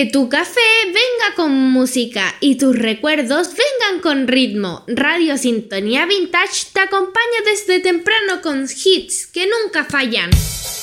Que tu café venga con música y tus recuerdos vengan con ritmo. Radio Sintonía Vintage te acompaña desde temprano con hits que nunca fallan.